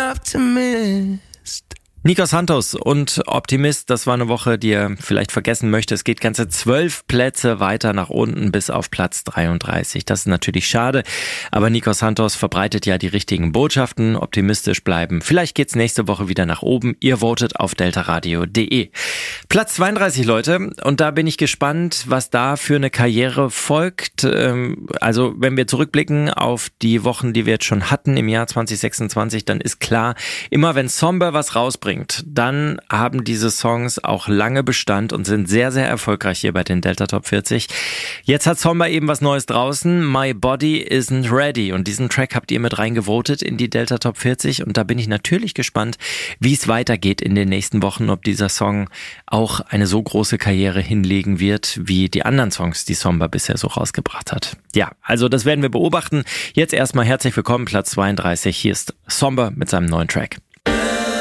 Optimist. Nico Santos und Optimist, das war eine Woche, die ihr vielleicht vergessen möchtet. Es geht ganze 12 Plätze weiter nach unten bis auf Platz 33. Das ist natürlich schade, aber Nico Santos verbreitet ja die richtigen Botschaften. Optimistisch bleiben. Vielleicht geht's nächste Woche wieder nach oben. Ihr votet auf deltaradio.de. Platz 32, Leute. Und da bin ich gespannt, was da für eine Karriere folgt. Also wenn wir zurückblicken auf die Wochen, die wir jetzt schon hatten im Jahr 2026, dann ist klar, immer wenn Somber was rausbringt, dann haben diese Songs auch lange Bestand und sind sehr, sehr erfolgreich hier bei den Delta Top 40. Jetzt hat Somber eben was Neues draußen, My Body Isn't Ready, und diesen Track habt ihr mit reingevotet in die Delta Top 40 und da bin ich natürlich gespannt, wie es weitergeht in den nächsten Wochen, ob dieser Song auch eine so große Karriere hinlegen wird, wie die anderen Songs, die Somber bisher so rausgebracht hat. Ja, also das werden wir beobachten. Jetzt erstmal herzlich willkommen, Platz 32, hier ist Somber mit seinem neuen Track.